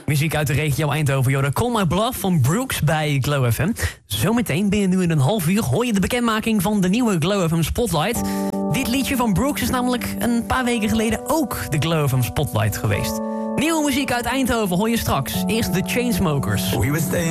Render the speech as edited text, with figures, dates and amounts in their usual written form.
Muziek uit de regio Eindhoven, joh. Call My Bluff van Brooks bij Glow FM. Zometeen, binnen nu in een half uur, hoor je de bekendmaking van de nieuwe Glow FM Spotlight. Dit liedje van Brooks is namelijk een paar weken geleden ook de Glow FM Spotlight geweest. Nieuwe muziek uit Eindhoven hoor je straks. Eerst de Chainsmokers.